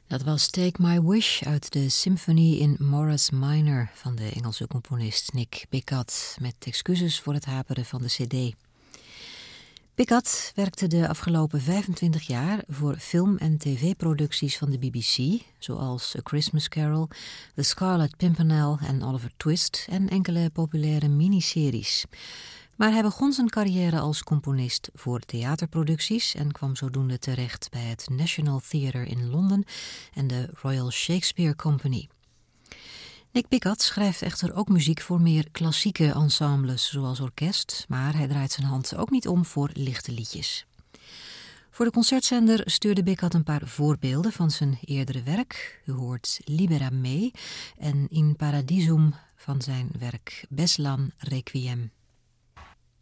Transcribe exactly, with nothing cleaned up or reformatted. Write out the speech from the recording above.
Dat was Take My Wish uit de Symphony in Morris Minor van de Engelse componist Nick Pickutt, met excuses voor het haperen van de cd. Pickutt werkte de afgelopen vijfentwintig jaar voor film- en tv-producties van de B B C, zoals A Christmas Carol, The Scarlet Pimpernel en Oliver Twist en enkele populaire miniseries. Maar hij begon zijn carrière als componist voor theaterproducties en kwam zodoende terecht bij het National Theatre in Londen en de Royal Shakespeare Company. Nick Pickutt schrijft echter ook muziek voor meer klassieke ensembles, zoals orkest, maar hij draait zijn hand ook niet om voor lichte liedjes. Voor de concertzender stuurde Pickutt een paar voorbeelden van zijn eerdere werk. U hoort Libera Me en In Paradisum van zijn werk Beslan Requiem.